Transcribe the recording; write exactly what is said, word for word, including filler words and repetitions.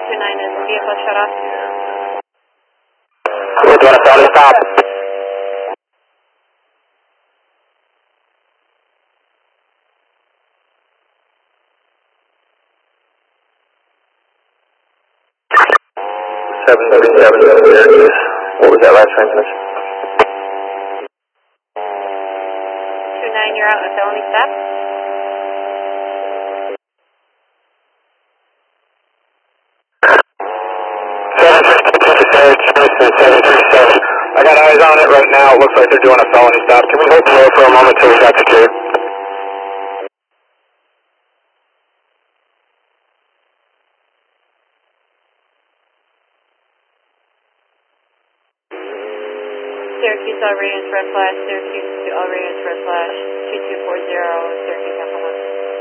two nine, is the vehicle shut off? We're doing a felony stop. seven thirty-seven, what was that last transmission? two nine, you're out in a felony stop? seven thirty-seven, I got eyes on it right now. It looks like they're doing a felony stop. Can we hold the road for a moment till we got secured? Syracuse All Radius red flash, Syracuse to All Radius red flash, two two four zero, Syracuse Alpha one.